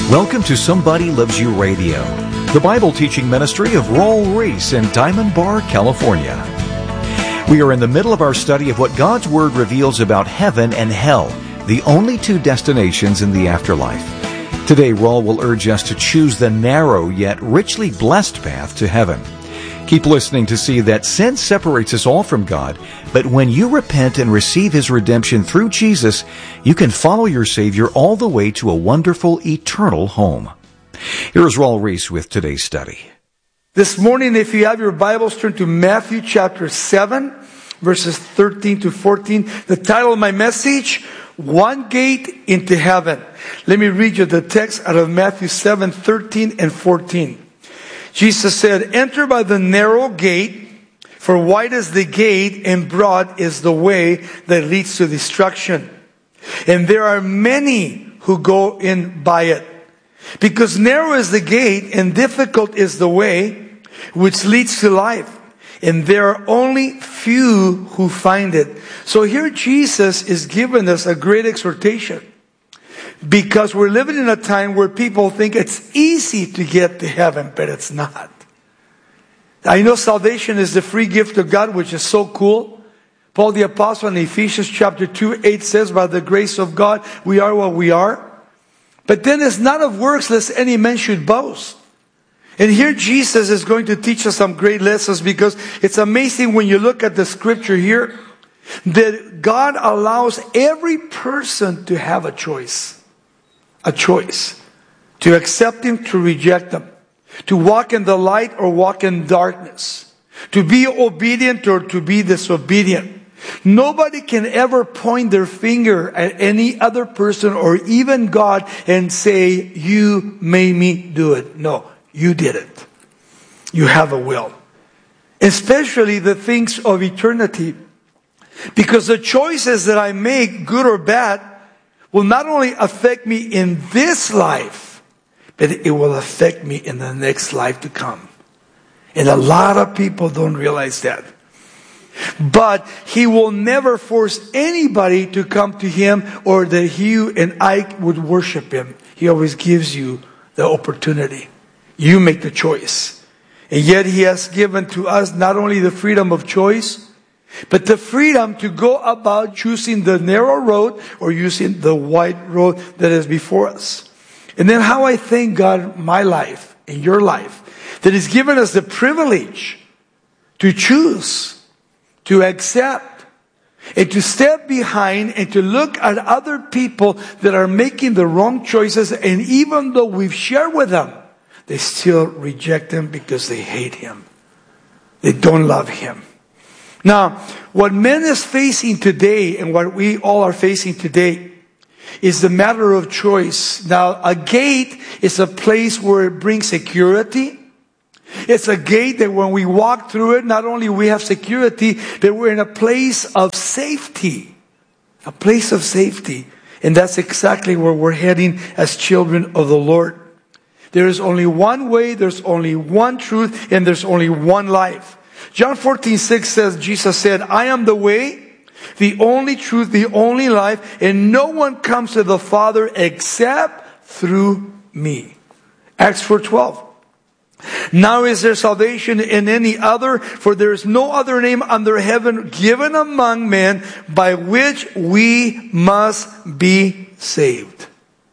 Welcome to Somebody Loves You Radio, the Bible teaching ministry of Raul Ries in Diamond Bar, California. We are in the middle of our study of what God's Word reveals about heaven and hell, the only two destinations in the afterlife. Today, Raul will urge us to choose the narrow yet richly blessed path to heaven. Keep listening to see that sin separates us all from God, but when you repent and receive His redemption through Jesus, you can follow your Savior all the way to a wonderful eternal home. Here is Raul Ries with today's study. This morning, if you have your Bibles, turn to Matthew chapter 7, verses 13 to 14. The title of my message, One Gate into Heaven. Let me read you the text out of Matthew 7, 13 and 14. Jesus said, "Enter by the narrow gate, for wide is the gate and broad is the way that leads to destruction. And there are many who go in by it. Because narrow is the gate and difficult is the way which leads to life. And there are only few who find it." So here Jesus is giving us a great exhortation. Because we're living in a time where people think it's easy to get to heaven, but it's not. I know salvation is the free gift of God, which is so cool. Paul the Apostle in Ephesians chapter 2, 8 says, "By the grace of God, we are what we are." But then it's not of works, lest any man should boast. And here Jesus is going to teach us some great lessons, because it's amazing when you look at the scripture here, that God allows every person to have a choice. A choice. To accept Him, to reject Him. To walk in the light or walk in darkness. To be obedient or to be disobedient. Nobody can ever point their finger at any other person or even God and say, "You made me do it." No, you did it. You have a will. Especially the things of eternity. Because the choices that I make, good or bad, will not only affect me in this life, but it will affect me in the next life to come. And a lot of people don't realize that. But He will never force anybody to come to Him or that you and I would worship Him. He always gives you the opportunity. You make the choice. And yet He has given to us not only the freedom of choice, but the freedom to go about choosing the narrow road or using the wide road that is before us. And then how I thank God, my life and your life, that He's given us the privilege to choose, to accept, and to step behind and to look at other people that are making the wrong choices. And even though we've shared with them, they still reject Him because they hate Him. They don't love Him. Now, what man is facing today and what we all are facing today is the matter of choice. Now, a gate is a place where it brings security. It's a gate that when we walk through it, not only we have security, but we're in a place of safety. A place of safety. And that's exactly where we're heading as children of the Lord. There is only one way, there's only one truth, and there's only one life. John 14:6 says, Jesus said, "I am the way, the only truth, the only life, and no one comes to the Father except through me." Acts 4:12. "Now is there salvation in any other? For there is no other name under heaven given among men by which we must be saved."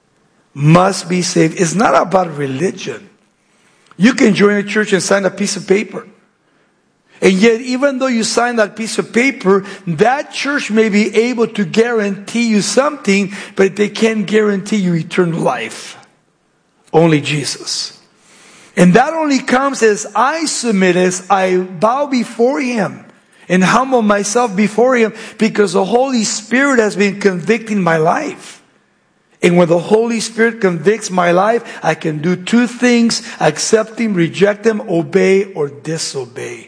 Must be saved. It's not about religion. You can join a church and sign a piece of paper. And yet, even though you sign that piece of paper, that church may be able to guarantee you something, but they can't guarantee you eternal life. Only Jesus. And that only comes as I submit, as I bow before Him and humble myself before Him, because the Holy Spirit has been convicting my life. And when the Holy Spirit convicts my life, I can do two things: accept Him, reject Him, obey or disobey.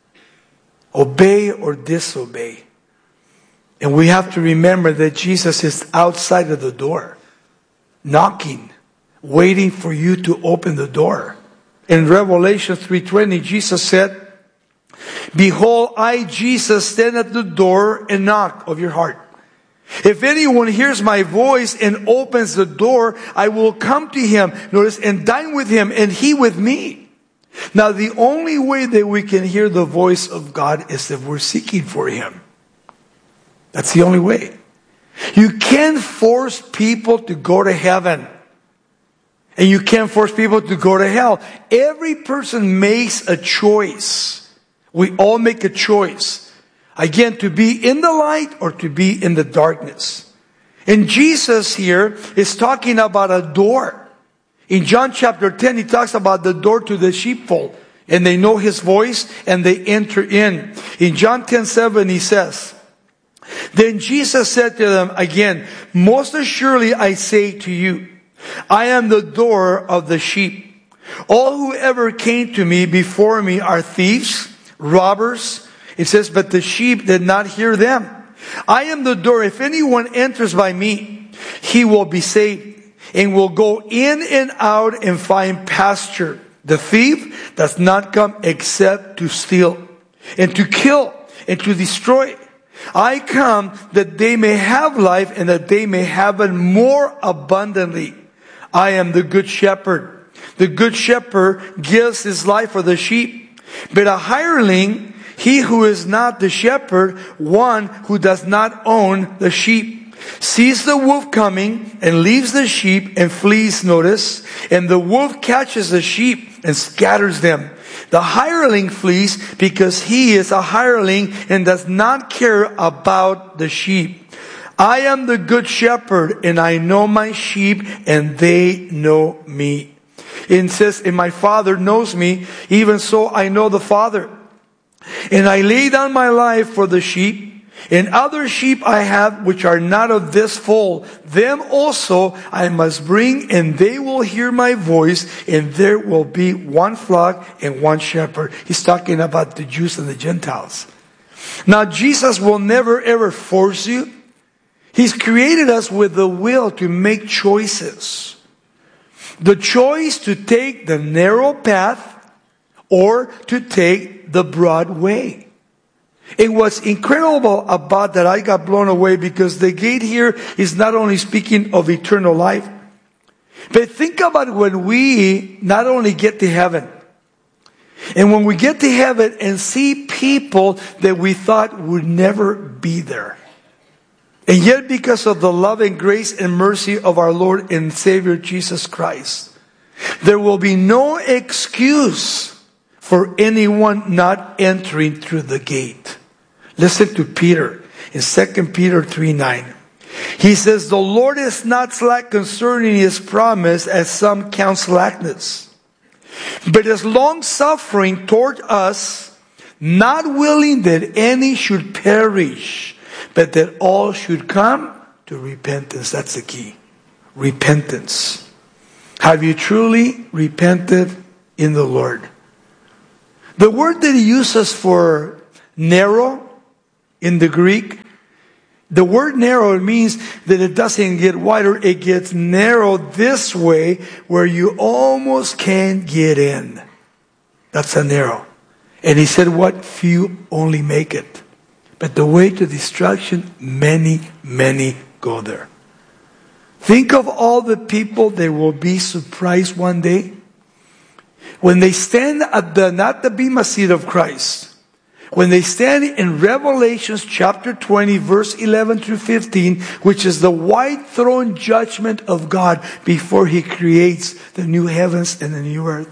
Obey or disobey. And we have to remember that Jesus is outside of the door, knocking, waiting for you to open the door. In Revelation 3:20, Jesus said, "Behold, I, Jesus, stand at the door and knock of your heart. If anyone hears my voice and opens the door, I will come to him, notice, and dine with him and he with me. Now the only way that we can hear the voice of God is if we're seeking for him. That's the only way. You can't force people to go to heaven. And you can't force people to go to hell. Every person makes a choice. We all make a choice. Again, to be in the light or to be in the darkness. And Jesus here is talking about a door. In John chapter 10, he talks about the door to the sheepfold. And they know his voice and they enter in. In John 10:7, he says, then Jesus said to them again, most assuredly I say to you, I am the door of the sheep. All who ever came to me before me are thieves, robbers. It says, but the sheep did not hear them. I am the door. If anyone enters by me, he will be saved and will go in and out and find pasture. The thief does not come except to steal and to kill and to destroy. I come that they may have life and that they may have it more abundantly. I am the good shepherd. The good shepherd gives his life for the sheep. But a hireling, he who is not the shepherd, one who does not own the sheep, sees the wolf coming and leaves the sheep and flees, notice, and the wolf catches the sheep and scatters them. The hireling flees because he is a hireling and does not care about the sheep. I am the good shepherd and I know my sheep and they know me. It says, and my Father knows me, even so I know the Father. And I lay down my life for the sheep. And other sheep I have which are not of this fold. Them also I must bring, and they will hear my voice, and there will be one flock and one shepherd. He's talking about the Jews and the Gentiles. Now Jesus will never ever force you. He's created us with the will to make choices. The choice to take the narrow path or to take the broad way. And what's incredible about that, I got blown away because the gate here is not only speaking of eternal life, but think about when we not only get to heaven, and when we get to heaven and see people that we thought would never be there. And yet because of the love and grace and mercy of our Lord and Savior Jesus Christ, there will be no excuse for anyone not entering through the gate. Listen to Peter in 2 Peter 3:9. He says, the Lord is not slack concerning his promise, as some count slackness, but is long-suffering toward us, not willing that any should perish, but that all should come to repentance. That's the key. Repentance. Have you truly repented in the Lord? The word that he uses for narrow in the Greek, the word narrow means that it doesn't get wider, it gets narrow this way where you almost can't get in. That's a narrow. And he said, what few only make it. But the way to destruction, many, many go there. Think of all the people that will be surprised one day when they stand at not the bema seat of Christ. When they stand in Revelations chapter 20, verse 11 through 15, which is the white throne judgment of God before he creates the new heavens and the new earth.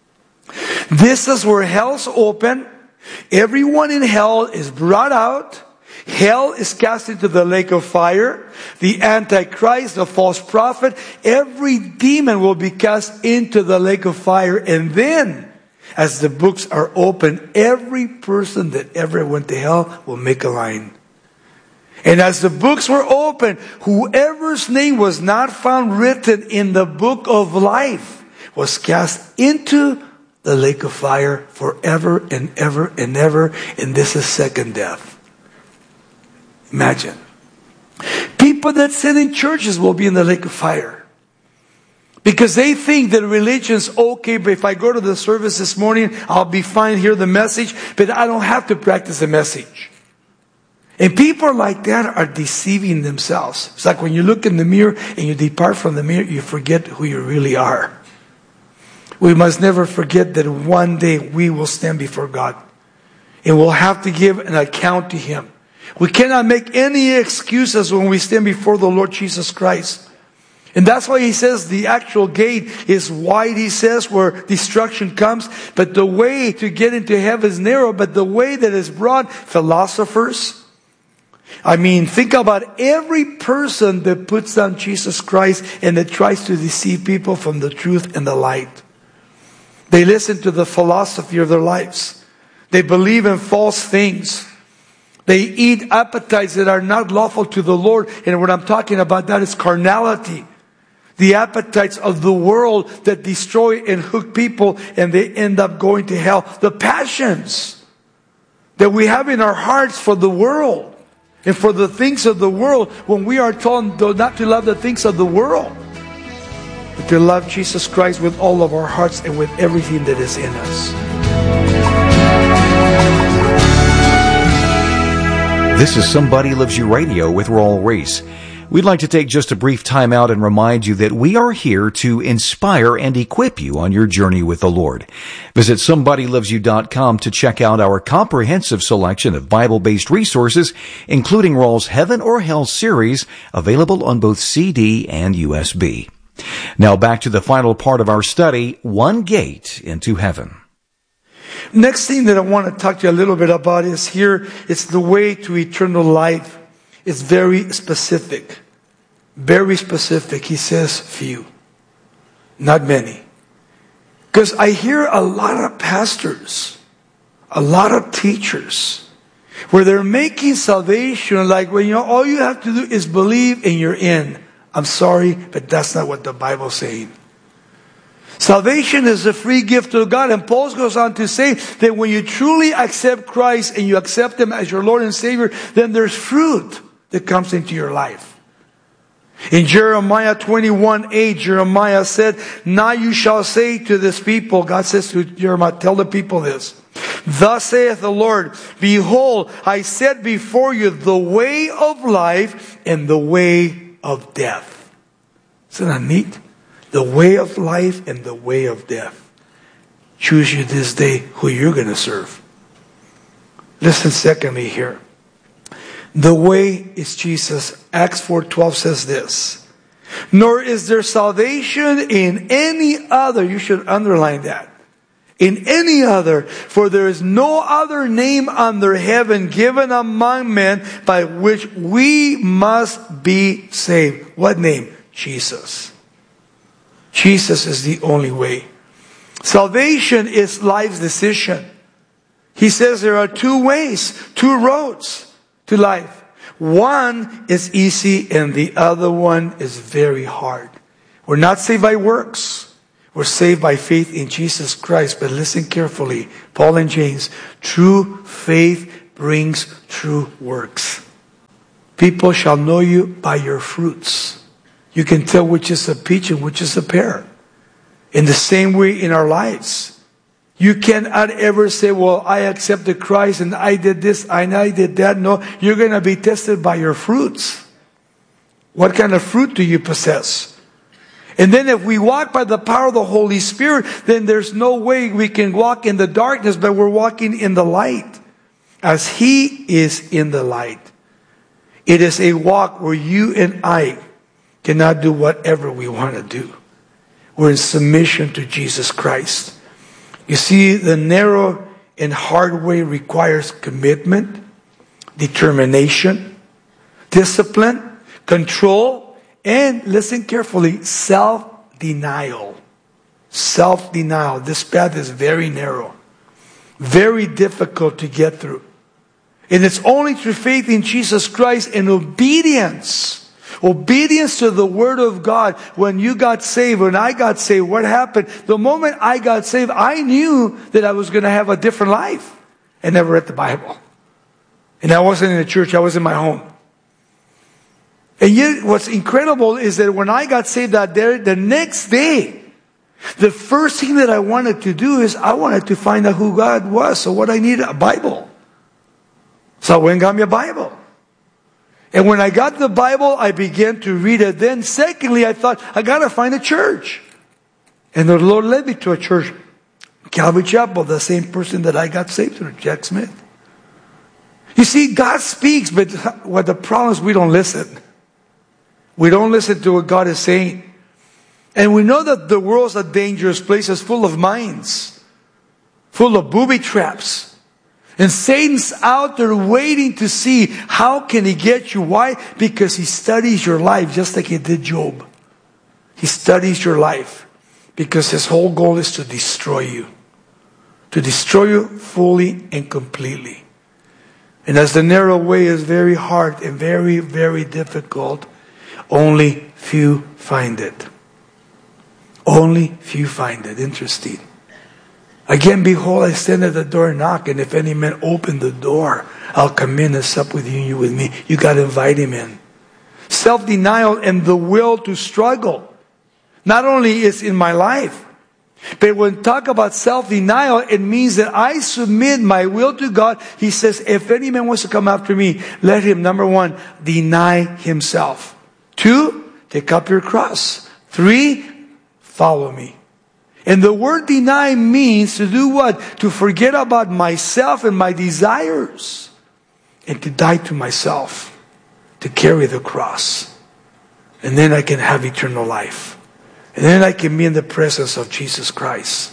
This is where hell's open. Everyone in hell is brought out. Hell is cast into the lake of fire. The Antichrist, the false prophet, every demon will be cast into the lake of fire. And then, as the books are open, every person that ever went to hell will make a line. And as the books were open, whoever's name was not found written in the book of life was cast into the lake of fire forever and ever and ever. And this is second death. Imagine. People that sit in churches will be in the lake of fire. Because they think that religion's okay, but if I go to the service this morning, I'll be fine, hear the message, but I don't have to practice the message. And people like that are deceiving themselves. It's like when you look in the mirror and you depart from the mirror, you forget who you really are. We must never forget that one day we will stand before God. And we'll have to give an account to Him. We cannot make any excuses when we stand before the Lord Jesus Christ. And that's why He says the actual gate is wide, He says, where destruction comes. But the way to get into heaven is narrow. But the way that is broad, philosophers. I mean, think about every person that puts down Jesus Christ and that tries to deceive people from the truth and the light. They listen to the philosophy of their lives. They believe in false things. They eat appetites that are not lawful to the Lord. And what I'm talking about, that is carnality. The appetites of the world that destroy and hook people, and they end up going to hell. The passions that we have in our hearts for the world and for the things of the world, when we are told not to love the things of the world, but to love Jesus Christ with all of our hearts and with everything that is in us. This is Somebody Loves You Radio with Raul Ries. We'd like to take just a brief time out and remind you that we are here to inspire and equip you on your journey with the Lord. Visit SomebodyLovesYou.com to check out our comprehensive selection of Bible-based resources, including Raul's Heaven or Hell series, available on both CD and USB. Now back to the final part of our study, One Gate into Heaven. Next thing that I want to talk to you a little bit about is here, it's the way to eternal life. It's very specific. Very specific. He says few. Not many. Because I hear a lot of pastors, a lot of teachers, where they're making salvation like, well, all you have to do is believe and you're in. I'm sorry, but that's not what the Bible's saying. Salvation is a free gift of God. And Paul goes on to say that when you truly accept Christ and you accept Him as your Lord and Savior, then there's fruit that comes into your life. In Jeremiah 21:8, Jeremiah said, now you shall say to this people, God says to Jeremiah, tell the people this. Thus saith the Lord, behold, I set before you the way of life and the way of death. Isn't that neat? The way of life and the way of death. Choose you this day who you're going to serve. Listen secondly here. The way is Jesus. Acts 4:12 says this. Nor is there salvation in any other. You should underline that. In any other. For there is no other name under heaven given among men by which we must be saved. What name? Jesus. Jesus is the only way. Salvation is life's decision. He says there are two ways, two roads to life. One is easy and the other one is very hard. We're not saved by works. We're saved by faith in Jesus Christ. But listen carefully. Paul and James, true faith brings true works. People shall know you by your fruits. You can tell which is a peach and which is a pear. In the same way in our lives. You cannot ever say, well, I accepted Christ and I did this and I did that. No, you're going to be tested by your fruits. What kind of fruit do you possess? And then if we walk by the power of the Holy Spirit, then there's no way we can walk in the darkness, but we're walking in the light. As He is in the light. It is a walk where you and I cannot do whatever we want to do. We're in submission to Jesus Christ. You see, the narrow and hard way requires commitment, determination, discipline, control, and, listen carefully, self-denial. Self-denial. This path is very narrow. Very difficult to get through. And it's only through faith in Jesus Christ and obedience. Obedience to the Word of God. When you got saved, when I got saved, what happened? The moment I got saved, I knew that I was going to have a different life. I never read the Bible. And I wasn't in the church, I was in my home. And yet, what's incredible is that when I got saved that day, the next day, the first thing that I wanted to do is I wanted to find out who God was. So what I needed, a Bible. So I went and got me a Bible. And when I got the Bible, I began to read it. Then secondly, I thought, I got to find a church. And the Lord led me to a church, Calvary Chapel, the same person that I got saved through, Jack Smith. You see, God speaks, but what the problem is, we don't listen. We don't listen to what God is saying. And we know that the world's a dangerous place. It's full of mines, full of booby traps. And Satan's out there waiting to see how can he get you. Why? Because he studies your life just like he did Job. He studies your life because his whole goal is to destroy you. To destroy you fully and completely. And as the narrow way is very hard and very, very difficult, only few find it. Only few find it. Interesting. Again, behold, I stand at the door and knock, and if any man open the door, I'll come in and sup with you and you with me. You got to invite him in. Self-denial and the will to struggle. Not only is in my life, but when talk about self-denial, it means that I submit my will to God. He says, if any man wants to come after me, let him, number one, deny himself. 2, take up your cross. 3, follow me. And the word deny means to do what? To forget about myself and my desires. And to die to myself. To carry the cross. And then I can have eternal life. And then I can be in the presence of Jesus Christ.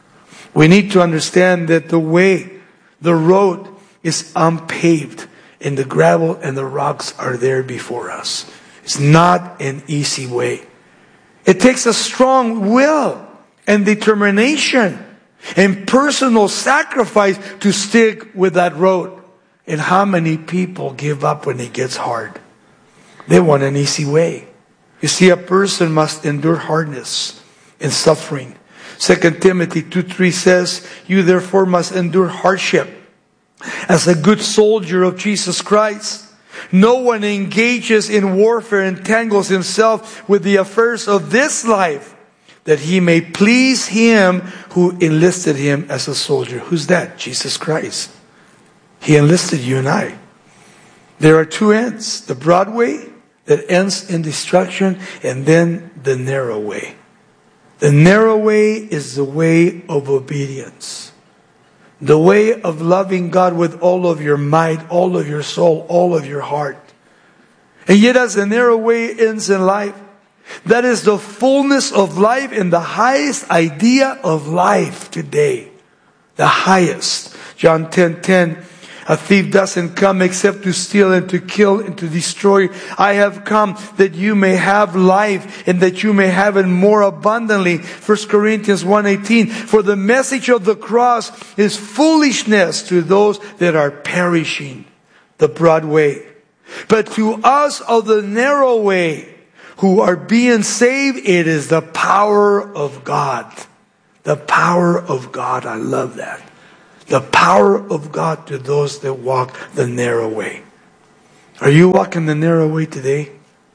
We need to understand that the way, the road is unpaved. And the gravel and the rocks are there before us. It's not an easy way. It takes a strong will and determination and personal sacrifice to stick with that road. And how many people give up when it gets hard? They want an easy way. You see, a person must endure hardness and suffering. 2 Timothy 2:3 says, you therefore must endure hardship as a good soldier of Jesus Christ. No one engages in warfare and entangles himself with the affairs of this life, that he may please him who enlisted him as a soldier. Who's that? Jesus Christ. He enlisted you and I. There are 2 ends. The broad way that ends in destruction, and then the narrow way. The narrow way is the way of obedience. The way of loving God with all of your might, all of your soul, all of your heart. And yet as the narrow way ends in life, that is the fullness of life and the highest idea of life today. The highest. John 10:10. A thief doesn't come except to steal and to kill and to destroy. I have come that you may have life and that you may have it more abundantly. 1 Corinthians 1:18. For the message of the cross is foolishness to those that are perishing. The broad way. But to us of the narrow way, who are being saved, it is the power of God. The power of God. I love that. The power of God to those that walk the narrow way. Are you walking the narrow way today?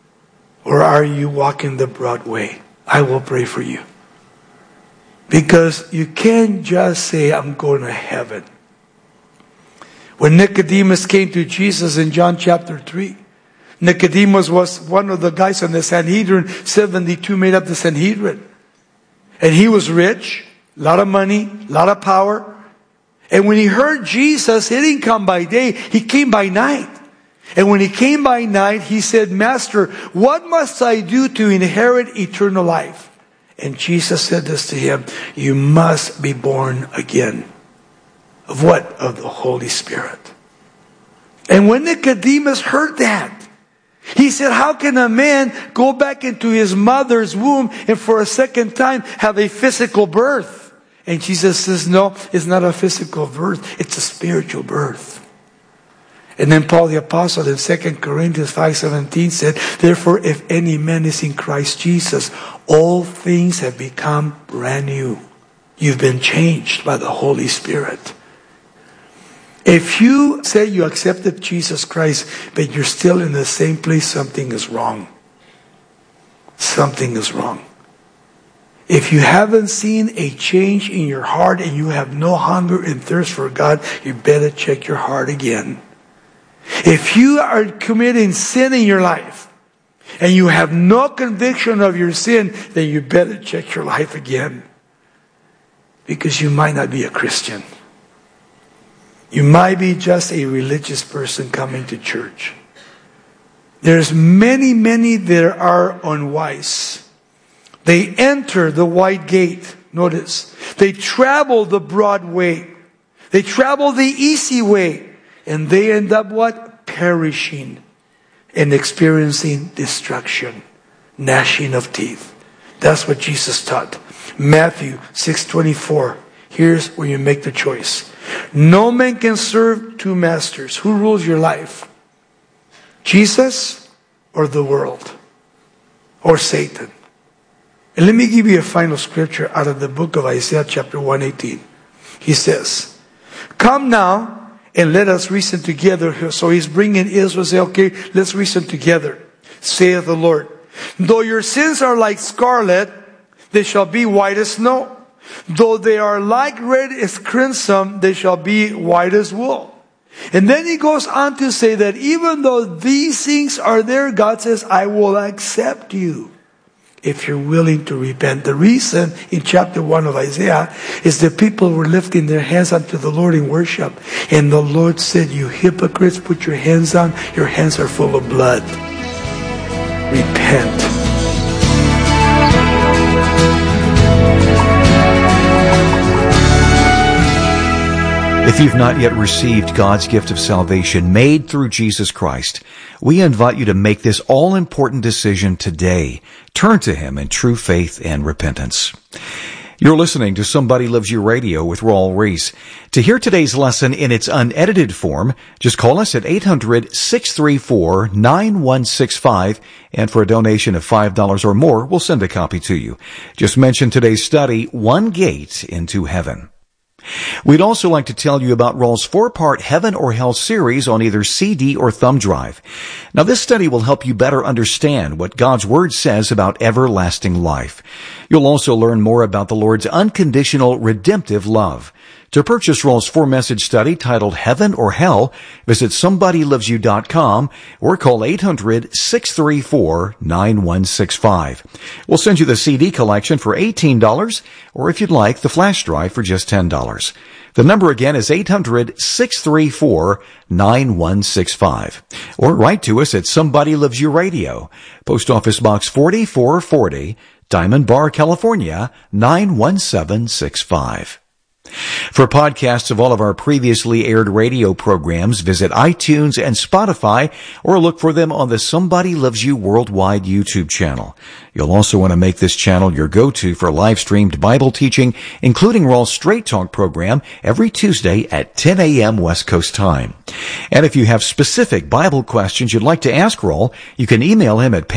Or are you walking the broad way? I will pray for you. Because you can't just say, I'm going to heaven. When Nicodemus came to Jesus in John chapter 3, Nicodemus was one of the guys on the Sanhedrin. 72 made up the Sanhedrin. And he was rich, a lot of money, a lot of power. And when he heard Jesus, he didn't come by day, he came by night. And when he came by night, he said, Master, what must I do to inherit eternal life? And Jesus said this to him, you must be born again. Of what? Of the Holy Spirit. And when Nicodemus heard that, he said, how can a man go back into his mother's womb and for a second time have a physical birth? And Jesus says, no, it's not a physical birth. It's a spiritual birth. And then Paul the Apostle in 2 Corinthians 5:17 said, therefore, if any man is in Christ Jesus, all things have become brand new. You've been changed by the Holy Spirit. If you say you accepted Jesus Christ, but you're still in the same place, something is wrong. Something is wrong. If you haven't seen a change in your heart and you have no hunger and thirst for God, you better check your heart again. If you are committing sin in your life and you have no conviction of your sin, then you better check your life again. Because you might not be a Christian. You might be just a religious person coming to church. There's many that are unwise. They enter the wide gate. Notice. They travel the broad way. They travel the easy way. And they end up what? Perishing and experiencing destruction. Gnashing of teeth. That's what Jesus taught. Matthew 6:24. Here's where you make the choice. No man can serve two masters. Who rules your life? Jesus or the world? Or Satan? And let me give you a final scripture out of the book of Isaiah chapter 118. He says, come now and let us reason together. So he's bringing Israel, say, okay, let's reason together, saith the Lord. Though your sins are like scarlet, they shall be white as snow. Though they are like red as crimson, they shall be white as wool. And then he goes on to say that even though these things are there, God says, I will accept you if you're willing to repent. The reason in chapter 1 of Isaiah is that people were lifting their hands unto the Lord in worship. And the Lord said, you hypocrites, put your hands on. Your hands are full of blood. Repent. If you've not yet received God's gift of salvation made through Jesus Christ, we invite you to make this all-important decision today. Turn to Him in true faith and repentance. You're listening to Somebody Loves You Radio with Raul Ries. To hear today's lesson in its unedited form, just call us at 800-634-9165, and for a donation of $5 or more, we'll send a copy to you. Just mention today's study, One Gate into Heaven. We'd also like to tell you about Raul's 4-part Heaven or Hell series on either CD or thumb drive. Now, this study will help you better understand what God's Word says about everlasting life. You'll also learn more about the Lord's unconditional redemptive love. To purchase Raul's 4-message study titled Heaven or Hell, visit SomebodyLovesYou.com or call 800-634-9165. We'll send you the CD collection for $18, or if you'd like, the flash drive for just $10. The number again is 800-634-9165. Or write to us at Somebody Loves You Radio, Post Office Box 4440, Diamond Bar, California, 91765. For podcasts of all of our previously aired radio programs, visit iTunes and Spotify, or look for them on the Somebody Loves You Worldwide YouTube channel. You'll also want to make this channel your go-to for live-streamed Bible teaching, including Raul's Straight Talk program every Tuesday at 10 a.m. West Coast time. And if you have specific Bible questions you'd like to ask Raul, you can email him at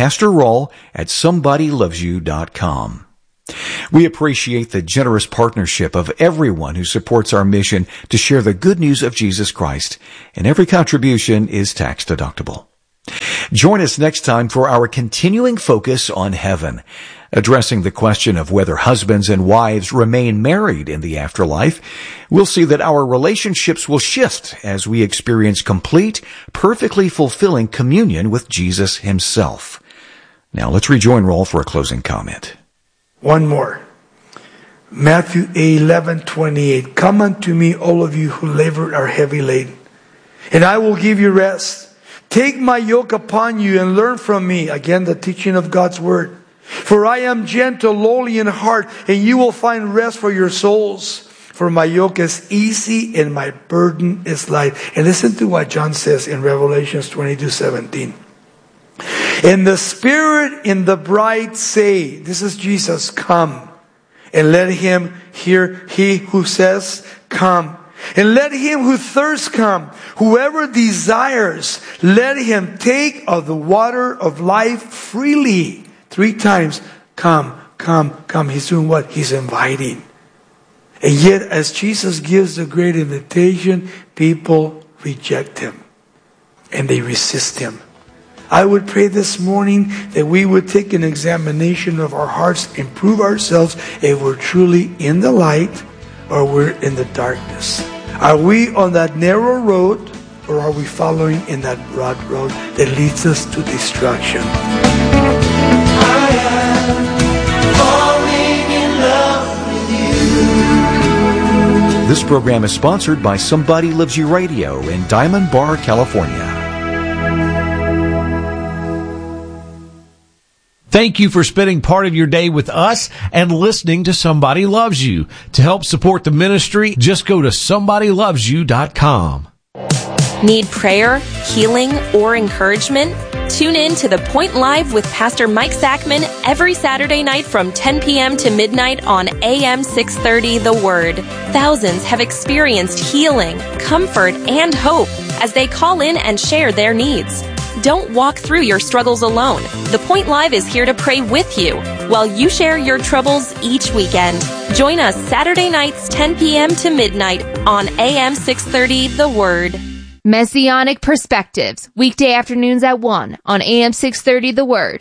pastorraul@somebodylovesyou.com. We appreciate the generous partnership of everyone who supports our mission to share the good news of Jesus Christ, and every contribution is tax deductible. Join us next time for our continuing focus on heaven, addressing the question of whether husbands and wives remain married in the afterlife. We'll see that our relationships will shift as we experience complete, perfectly fulfilling communion with Jesus Himself. Now let's rejoin Raul for a closing comment. One more. Matthew 11:28. Come unto me, all of you who labor and are heavy laden, and I will give you rest. Take my yoke upon you and learn from me. Again, the teaching of God's Word. For I am gentle, lowly in heart, and you will find rest for your souls. For my yoke is easy and my burden is light. And listen to what John says in Revelation 22:17. And the Spirit and the bride say, this is Jesus, come. And let him hear, he who says, come. And let him who thirsts come. Whoever desires, let him take of the water of life freely. 3 times, come, come, come. He's doing what? He's inviting. And yet, as Jesus gives the great invitation, people reject Him. And they resist Him. I would pray this morning that we would take an examination of our hearts and prove ourselves if we're truly in the light or we're in the darkness. Are we on that narrow road or are we following in that broad road that leads us to destruction? I am falling in love with you. This program is sponsored by Somebody Loves You Radio in Diamond Bar, California. Thank you for spending part of your day with us and listening to Somebody Loves You. To help support the ministry, just go to somebodylovesyou.com. Need prayer, healing, or encouragement? Tune in to The Point Live with Pastor Mike Sackman every Saturday night from 10 p.m. to midnight on AM 630 The Word. Thousands have experienced healing, comfort, and hope as they call in and share their needs. Don't walk through your struggles alone. The Point Live is here to pray with you while you share your troubles each weekend. Join us Saturday nights 10 p.m. to midnight on AM 630 The Word. Messianic Perspectives, weekday afternoons at 1 on AM 630 The Word.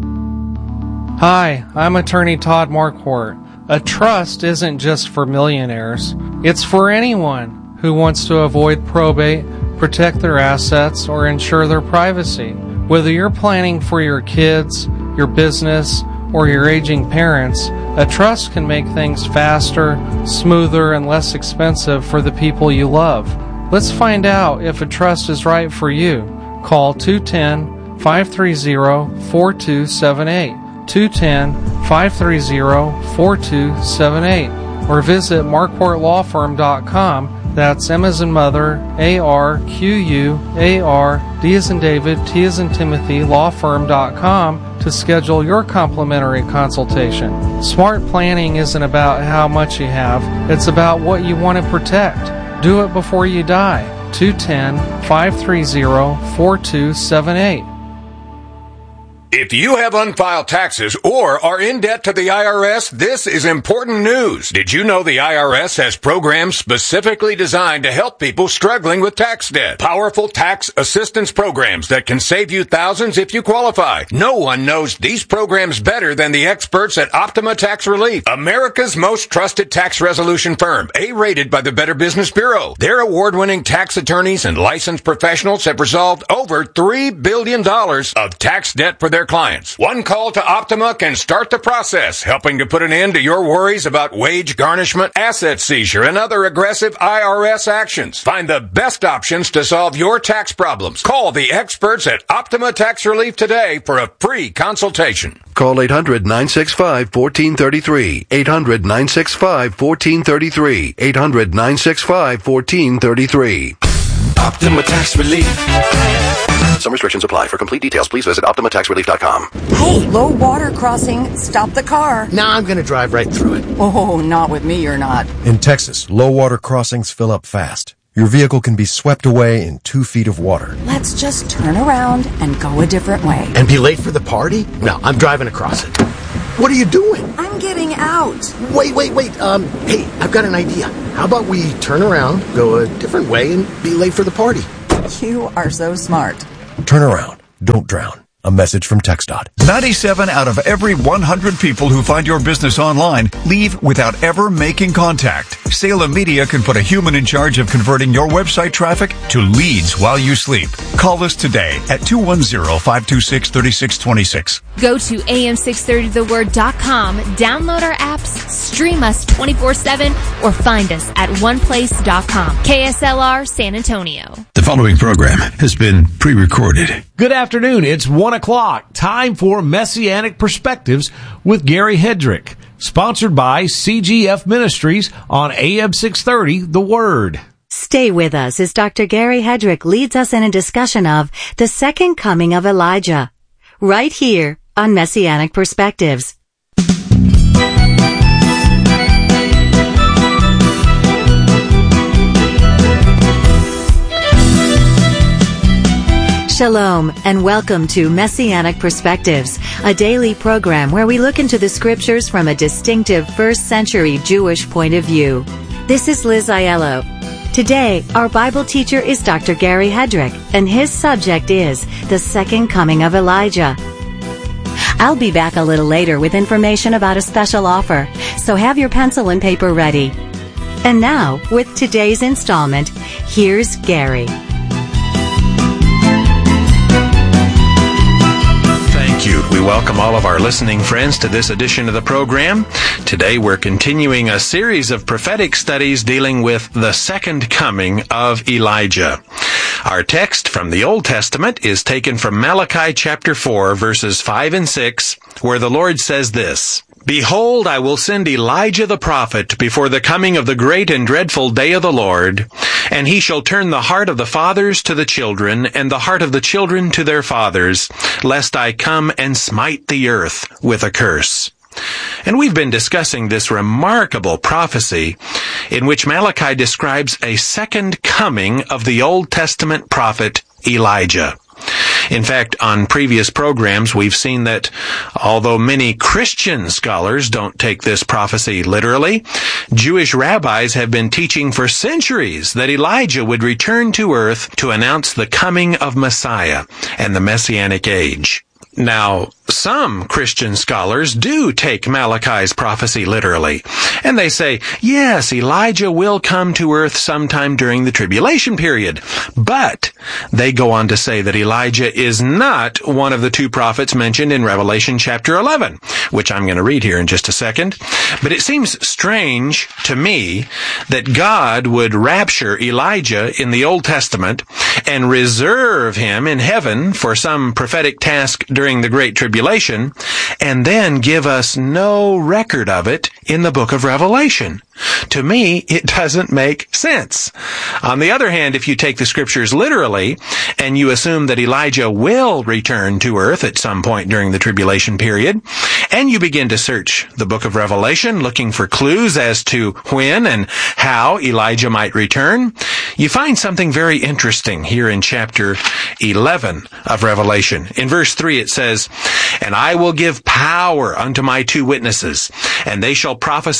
Hi, I'm attorney Todd Marquardt. A trust isn't just for millionaires. It's for anyone who wants to avoid probate, protect their assets, or ensure their privacy. Whether you're planning for your kids, your business, or your aging parents, a trust can make things faster, smoother, and less expensive for the people you love. Let's find out if a trust is right for you. Call 210-530-4278, 210-530-4278, or visit marquartlawfirm.com. That's M as in mother, A-R-Q-U-A-R, D as in David, T as in Timothy, lawfirm.com to schedule your complimentary consultation. Smart planning isn't about how much you have, it's about what you want to protect. Do it before you die. 210-530-4278. If you have unfiled taxes or are in debt to the IRS, this is important news. Did you know the IRS has programs specifically designed to help people struggling with tax debt? Powerful tax assistance programs that can save you thousands if you qualify. No one knows these programs better than the experts at Optima Tax Relief, America's most trusted tax resolution firm, A-rated by the Better Business Bureau. Their award-winning tax attorneys and licensed professionals have resolved over $3 billion of tax debt for their clients. One call to Optima can start the process, helping to put an end to your worries about wage garnishment, asset seizure, and other aggressive IRS actions. Find the best options to solve your tax problems. Call the experts at Optima Tax Relief today for a free consultation. Call 800-965-1433. 800-965-1433. 800-965-1433. Optima Tax Relief. Some restrictions apply. For complete details, please visit OptimaTaxRelief.com. Hey, low water crossing. Stop the car. Nah, I'm going to drive right through it. Oh, not with me, you're not. In Texas, low water crossings fill up fast. Your vehicle can be swept away in 2 feet of water. Let's just turn around and go a different way. And be late for the party? No, I'm driving across it. What are you doing? I'm getting out. Wait. Hey, I've got an idea. How about we turn around, go a different way, and be late for the party? You are so smart. Turn around. Don't drown. A message from TxDOT. 97 out of every 100 people who find your business online leave without ever making contact. Salem Media can put a human in charge of converting your website traffic to leads while you sleep. Call us today at 210-526-3626. Go to am630theword.com, download our apps, stream us 24/7, or find us at oneplace.com. KSLR San Antonio. The following program has been pre-recorded. Good afternoon. It's 1 o'clock. Time for Messianic Perspectives with Gary Hedrick. Sponsored by CGF Ministries on AM 630, The Word. Stay with us as Dr. Gary Hedrick leads us in a discussion of the second coming of Elijah, right here on Messianic Perspectives. Shalom and welcome to Messianic Perspectives, a daily program where we look into the scriptures from a distinctive first-century Jewish point of view. This is Liz Aiello. Today, our Bible teacher is Dr. Gary Hedrick, and his subject is the second coming of Elijah. I'll be back a little later with information about a special offer, so have your pencil and paper ready. And now, with today's installment, here's Gary. welcome all of our listening friends to this edition of the program. Today we're continuing a series of prophetic studies dealing with the second coming of Elijah. Our text from the Old Testament is taken from Malachi chapter 4, verses 5 and 6, where the Lord says this, "Behold, I will send Elijah the prophet before the coming of the great and dreadful day of the Lord, and he shall turn the heart of the fathers to the children, and the heart of the children to their fathers, lest I come and smite the earth with a curse." And we've been discussing this remarkable prophecy in which Malachi describes a second coming of the Old Testament prophet Elijah. In fact, on previous programs, we've seen that although many Christian scholars don't take this prophecy literally, Jewish rabbis have been teaching for centuries that Elijah would return to earth to announce the coming of Messiah and the Messianic age. Now, some Christian scholars do take Malachi's prophecy literally, and they say, yes, Elijah will come to earth sometime during the tribulation period, but they go on to say that Elijah is not one of the two prophets mentioned in Revelation chapter 11, which I'm going to read here in just a second. But it seems strange to me that God would rapture Elijah in the Old Testament and reserve him in heaven for some prophetic task during the Great Tribulation, and then give us no record of it in the book of Revelation. To me, it doesn't make sense. On the other hand, if you take the scriptures literally, and you assume that Elijah will return to earth at some point during the tribulation period, and you begin to search the book of Revelation looking for clues as to when and how Elijah might return, you find something very interesting here in chapter 11 of Revelation. In verse 3 it says, "And I will give power unto my two witnesses, and they shall prophesy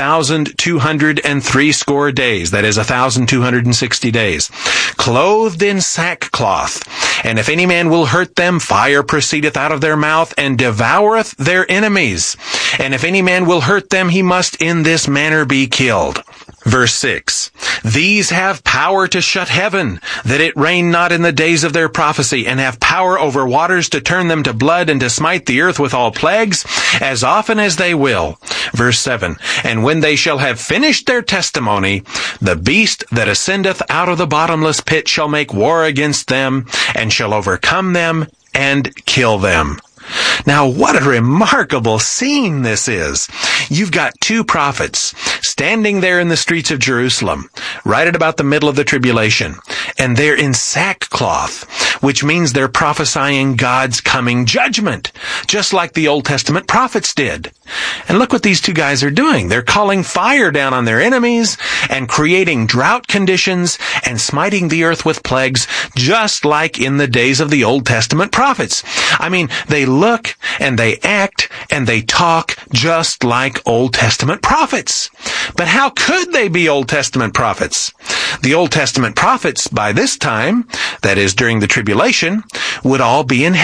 1,260 days," that is 1,260 days, "clothed in sackcloth. And if any man will hurt them, fire proceedeth out of their mouth, and devoureth their enemies. And if any man will hurt them, he must in this manner be killed." Verse 6, "These have power to shut heaven, that it rain not in the days of their prophecy, and have power over waters to turn them to blood, and to smite the earth with all plagues, as often as they will." Verse 7, "And when they shall have finished their testimony, the beast that ascendeth out of the bottomless pit shall make war against them, and shall overcome them, and kill them." Now, what a remarkable scene this is. You've got two prophets standing there in the streets of Jerusalem, right at about the middle of the tribulation, and they're in sackcloth, which means they're prophesying God's coming judgment, just like the Old Testament prophets did. And look what these two guys are doing. They're calling fire down on their enemies and creating drought conditions and smiting the earth with plagues, just like in the days of the Old Testament prophets. I mean, they look and they act and they talk just like Old Testament prophets. But how could they be Old Testament prophets? The Old Testament prophets by this time, that is during the tribulation, would all be in